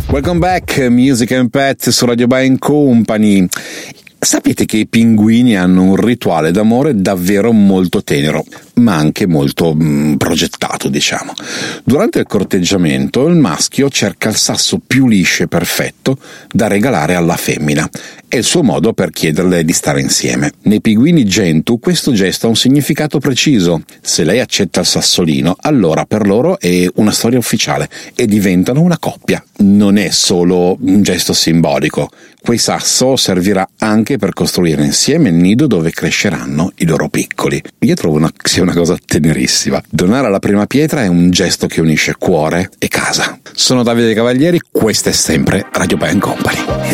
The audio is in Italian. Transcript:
Welcome back, Music and Pet su Radio Bang Company. Sapete che i pinguini hanno un rituale d'amore davvero molto tenero, ma anche molto progettato, diciamo. Durante il corteggiamento il maschio cerca il sasso più liscio e perfetto da regalare alla femmina. È il suo modo per chiederle di stare insieme. Nei pinguini Gentoo questo gesto ha un significato preciso. Se lei accetta il sassolino, allora per loro è una storia ufficiale e diventano una coppia. Non è solo un gesto simbolico. Quel sasso servirà anche per costruire insieme il nido dove cresceranno i loro piccoli. Io trovo sia una cosa tenerissima. Donare la prima pietra è un gesto che unisce cuore e casa. Sono Davide Cavalieri, questa è sempre Radio Bang Company.